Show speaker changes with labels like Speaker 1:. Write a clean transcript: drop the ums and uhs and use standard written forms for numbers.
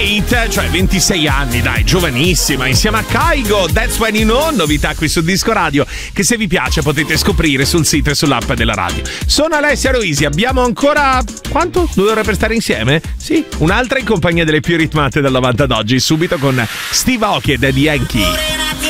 Speaker 1: 28, cioè 26 anni, dai, giovanissima, insieme a Kygo, That's When You Know, novità qui su Disco Radio, che se vi piace potete scoprire sul sito e sull'app della radio. Sono Alessia Roisi, abbiamo ancora, quanto? 2 ore per stare insieme? Sì, un'altra in compagnia delle più ritmate del 90 ad oggi, subito con Steve Aoki e Daddy Yankee.